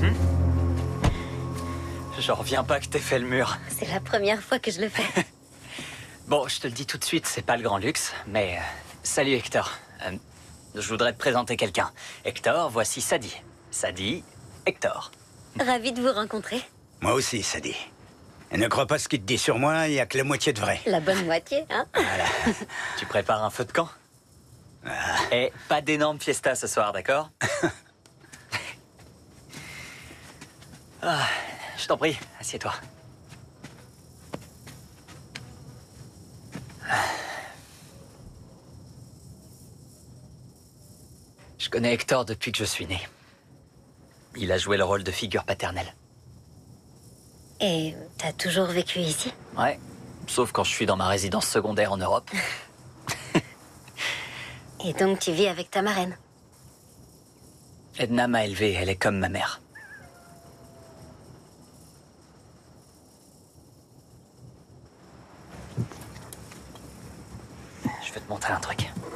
J'en reviens pas que t'aies fait le mur. C'est la première fois que je le fais. Bon, je te le dis tout de suite, c'est pas le grand luxe, mais... salut Hector. Je voudrais te présenter quelqu'un. Hector, voici Sadie. Sadie, Hector. Ravie de vous rencontrer. Moi aussi, Sadie. Et ne crois pas ce qu'il te dit sur moi, il n'y a que la moitié de vrai. La bonne moitié, hein? Voilà. Tu prépares un feu de camp? Et pas d'énorme fiesta ce soir, d'accord? Je t'en prie, assieds-toi. Je connais Hector depuis que je suis né. Il a joué le rôle de figure paternelle. Et t'as toujours vécu ici? Ouais, sauf quand je suis dans ma résidence secondaire en Europe. Et donc tu vis avec ta marraine? Edna m'a élevé, elle est comme ma mère. Je vais te montrer un truc.